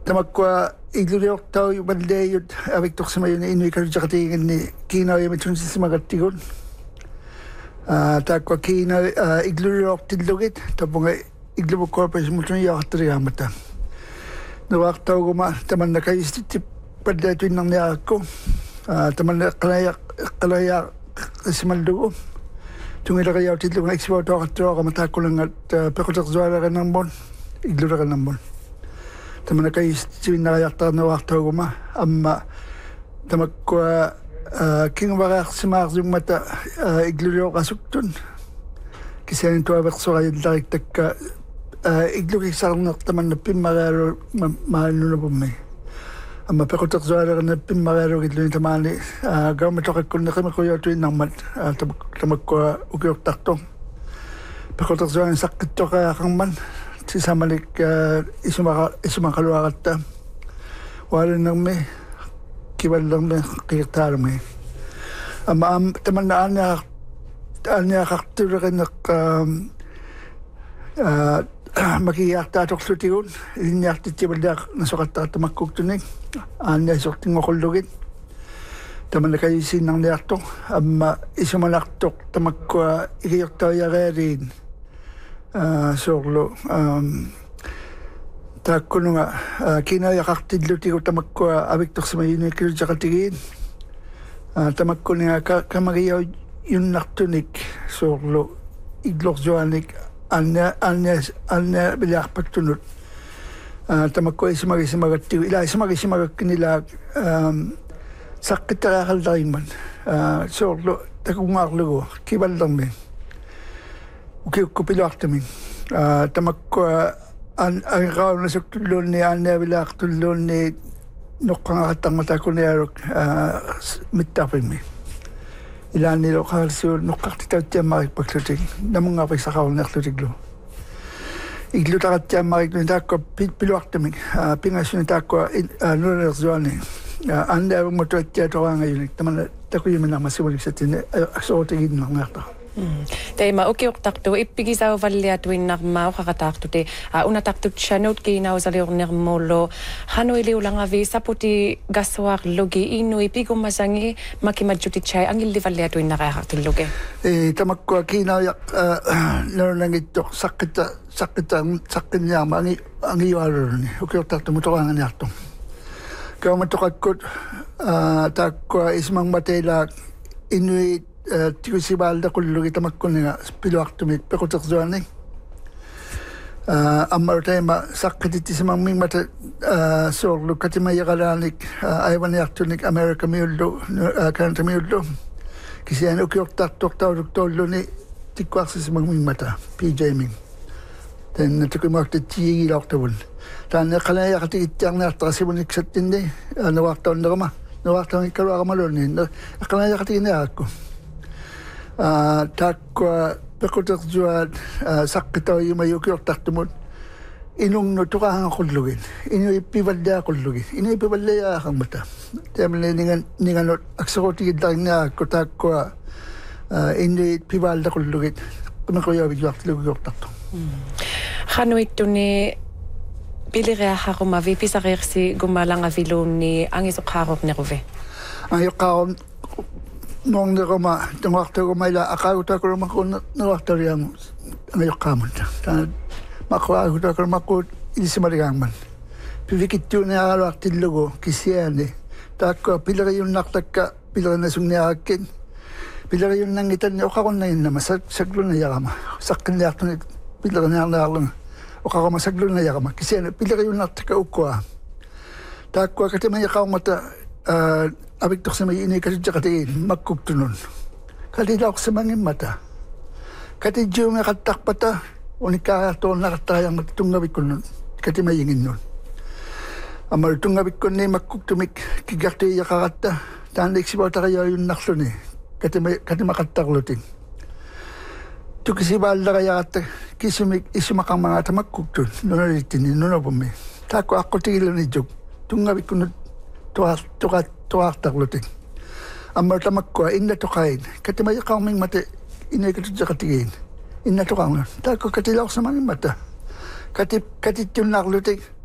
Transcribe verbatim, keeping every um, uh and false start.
tamakwa igluriortau baldeeyut avictorsimayuni inuikarujaqatiginni kiinauyamitsunsisimaqattigun taakwa kiina igluriortillugit tapunga iglubu corporation multuniyaaqattarigaamata nuaqtauguma tamannakaistitti baldeetuinnarniaaqakku tamanna qalaya qalaya isimallugu tungilaqayautillugun exportoaqattuaqama taakkulangat pequtersualaqanarmun igluraqanarmun tamanakaistivinnaqayartarnuaqtauguma amma tamakwa kingvaraarsimaarsummata iglurioqasuktun kisaanin tuaversorajallaritakka iglukisarnertamanna pimmarialu maannunapummi amma pequtersualaqanna pimmarialugilluni tamaani gaumatoqakkunneqimiquyautuinnarmat tamakwa ukiortartor pequtersualin saqqittoqaaqarman sisamalik isumaka isumakaluaqatta waalinnermi kivallermi qiirtaalumi amma am tamanna aania aaniaqartuleqinneq makiyaartaatorlutigun ilinniartittivalliaq nasoqattaqattamakkuktunik aaniasortingoqullugit tamanna kayisiinnarniartoq amma isumanartoq tamakkua igiortauiarealiin soorlu taakkununga kiinauiaqartillutigu tamakkua avictorsimayunikilutaqatigiin tamakkuninga kamagiyau yunnartunik soorlu iglorsuanik anna anna anna biliarpaktunut tamakkua isimagisimagattigi ila isimagisimagakkinilaak saqqitaraaqaltarimman soorlu takungaarlugu kivallermi ukiukkupiluartamin tamakkua an anqaunasuktullunni aanniavilaaqtullunni noqqangaqattarmataakuniaruk mittarpimmi ilaanniloqaarsuut noqqartitautiammarikpaklutik namungaapissaqarnerlutiklu iglutaqattiammariklu taakkua piluartamik pingassuni taakkua nulersuani aanniavumatuattiatoraangayunik tamanna takuyiminarmassimuliksatini aksootiginnarnearta Teema ukiortartu ippigisauvalliatuinnarmaa uqaqataartuti unatartut chanut kiinausalliornermullu hanuiliulangavi saputi gassuarlugi innui pigummasangi makimajjutitchai angillivalliatuinnaqaaqartilluge e tamakkua kiinauyaq nalunangittoq saqqitta saqqitta saqqinniarma angi angiualuluni ukiortartu mutoraanganiartu kaumatoqakkut taakkua ismangmateilaaq innui tikusibalda kullugi tamakkuninga piluartumik pequtersuanik ammarutaima saqqitittisimammimmata soorlu katimayaqalaanik aivaniartunik America miullu Canada miullu kisiani ukiortartortauluk tolluni tikkuarsisimammimmata P J Ming ten tukimaakta tiigilaortavun taanne qalaajaqatigittiarniartarasimuniksattindi nuartaunnerama nuartaungikkaluaqamaluni qalaajaqatigineaakku taakua pequtersuat saqqitauimayukiortartumut inungnu tuqaangaqullugin inuippivalliaqullugin inuippivalliaqarmata tamle ningan ninganut aksorutigillarinniaakku taakkua inuit pivaallaqulugit qimiquyavigluartilugiortartu hanuittuni pilireaharuma vipisareersi gumalangaviluunni angisoqaarorneruve angisoqaaror nongneruma tungartugumila aqaagutakulmakun nuartariang angiyoqqaamunta taa maqwaagutakulmakut isimarigaangman pivikittuuniaraluartillugu kisiani taakkua pileriyunnartakka pilerinasungniarakkin pileriyunnangitanni oqarunnainnama saglunayarama saqqinniartuni pileriniarniarlunga oqarama saglunayarama kisiani pileriyunnartakka ukkua taakkua katimayaqaumata avictorsimayunikilutaqatigiin makkuktunun kalilaorsimangimmata katijjuumeqattarpata unikkaariartuornaqattariarmat tungavikkunnun katimayinginnun ammal tungavikkunni makkuktumik kigartuiyaqaratta taanniiksipotariyoyunnarluni katima katimaqattarlutin tukisivaallaqayaratta kisumik isumaqarmagaata makkuktun nunalittini nunapummi taakku aqqutigilunisjuk tungavikkunnut tuar tuqat tuartarlutik amma tamakkua inna toqain katimayaqarming mate inekatutaqatigiin inna toqarnga taakku katilaorsamangimata katip katittunnarlutik